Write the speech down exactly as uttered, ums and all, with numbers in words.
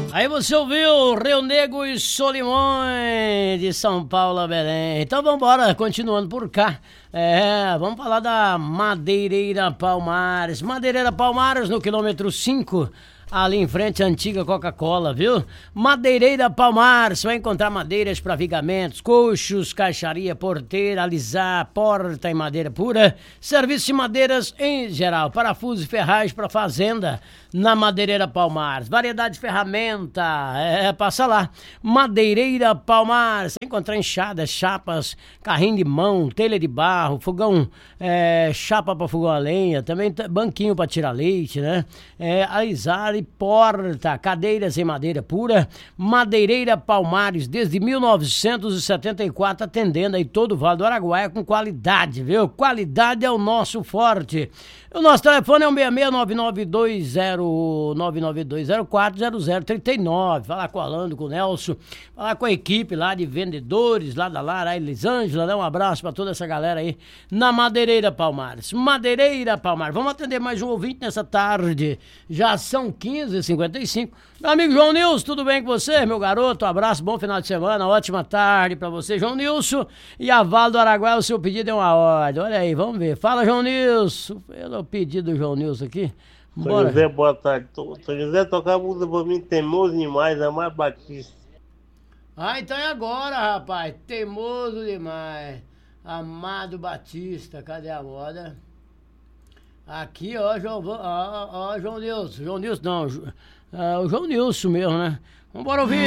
Aí você ouviu Rio Negro e Solimões de São Paulo a Belém. Então vamos embora, continuando por cá. É, vamos falar da Madeireira Palmares. Madeireira Palmares no quilômetro cinco, ali em frente à antiga Coca-Cola, viu? Madeireira Palmares, você vai encontrar madeiras para vigamentos, coxos, caixaria, porteira, alisar, porta em madeira pura, serviço de madeiras em geral, parafusos e ferragens para fazenda, na Madeireira Palmares. Variedade de ferramenta, é, passa lá. Madeireira Palmares, você vai encontrar enxadas, chapas, carrinho de mão, telha de barro, fogão, é, chapa para fogão a lenha, também banquinho para tirar leite, né? É, alisar e porta, cadeiras em madeira pura. Madeireira Palmares, desde mil novecentos e setenta e quatro, atendendo aí todo o Vale do Araguaia com qualidade, viu? Qualidade é o nosso forte. O nosso telefone é o seis seis nove nove dois zero nove nove dois zero quatro zero zero três nove. Falar com o Alando, com o Nelson, falar com a equipe lá de vendedores, lá da Lara, a Elisângela, dá um abraço pra toda essa galera aí na Madeireira Palmares. Madeireira Palmares. Vamos atender mais um ouvinte nessa tarde. Já são quinze e cinquenta e cinco. Meu amigo João Nilson, tudo bem com você, meu garoto? Um abraço, bom final de semana, ótima tarde pra você, João Nilson. E a Vale do Araguaia, o seu pedido é uma ordem. Olha aí, vamos ver. Fala, João Nilson. Pelo pedido do João Nilson aqui. São José, boa tarde. São José, tocar a música pra mim, Teimoso Demais, Amado Batista. Ah, então é agora, rapaz. Teimoso Demais. Amado Batista, cadê a moda? Aqui, ó, João, ó, ó, João Nilson. João Nilson, não. Uh, o João Nilson mesmo, né? Vambora ouvir.